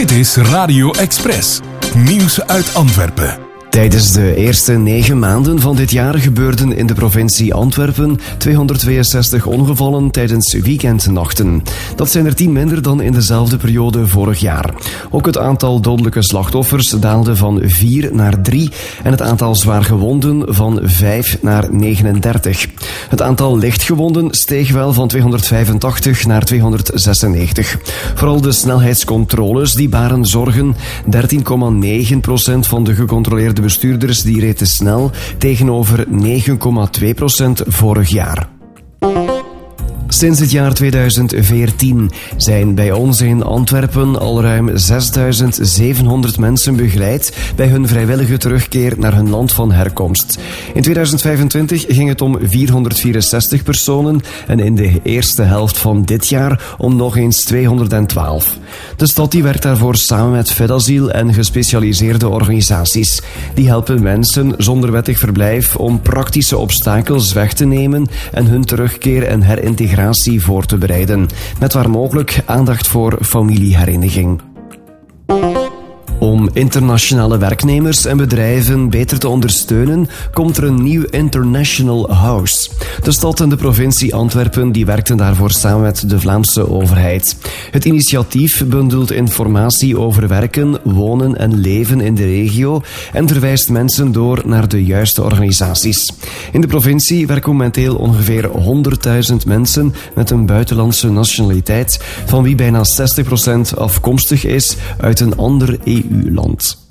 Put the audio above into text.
Dit is Radio Express. Nieuws uit Antwerpen. Tijdens de eerste 9 maanden van dit jaar gebeurden in de provincie Antwerpen 262 ongevallen tijdens weekendnachten. Dat zijn er 10 minder dan in dezelfde periode vorig jaar. Ook het aantal dodelijke slachtoffers daalde van 4 naar 3 en het aantal zwaargewonden van 5 naar 39. Het aantal lichtgewonden steeg wel van 285 naar 296. Vooral de snelheidscontroles die baren zorgen. 13,9% van de gecontroleerde bestuurders die reed te snel tegenover 9,2% vorig jaar. Sinds het jaar 2014 zijn bij ons in Antwerpen al ruim 6.700 mensen begeleid bij hun vrijwillige terugkeer naar hun land van herkomst. In 2025 ging het om 464 personen en in de eerste helft van dit jaar om nog eens 212. De stad die werkt daarvoor samen met Fedasiel en gespecialiseerde organisaties. Die helpen mensen zonder wettig verblijf om praktische obstakels weg te nemen en hun terugkeer en herintegratie voor te bereiden, met waar mogelijk aandacht voor familiehereniging. Om internationale werknemers en bedrijven beter te ondersteunen, komt er een nieuw International House. De stad en de provincie Antwerpen die werkten daarvoor samen met de Vlaamse overheid. Het initiatief bundelt informatie over werken, wonen en leven in de regio en verwijst mensen door naar de juiste organisaties. In de provincie werken momenteel ongeveer 100.000 mensen met een buitenlandse nationaliteit, van wie bijna 60% afkomstig is uit een ander EU-land.